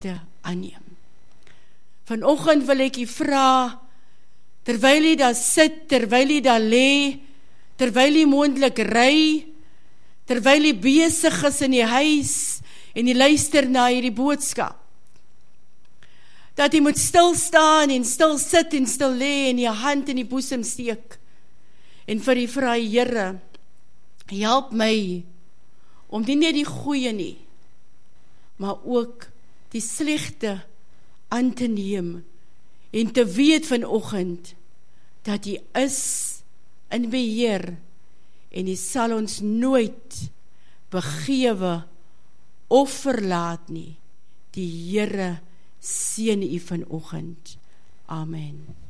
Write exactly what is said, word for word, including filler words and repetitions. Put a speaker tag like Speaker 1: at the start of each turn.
Speaker 1: te aanneem. Vanoggend wil ek u vra, terwyl jy daar sit, terwyl jy daar lê, terwyl jy moontlik ry, terwyl jy besig is in die huis, en jy luister na hierdie boodskap, dat jy moet stil staan, en stil sit, en stil lê, en jy hand in die boesem steek, en vir die vra, Here, help my, om nie net die goeie nie, maar ook die slegte aan te neem, en te weet vanoggend, dat jy is in beheer, en jy sal ons nooit begewe, of verlaat nie. Die Here seën u vanoggend. Amen.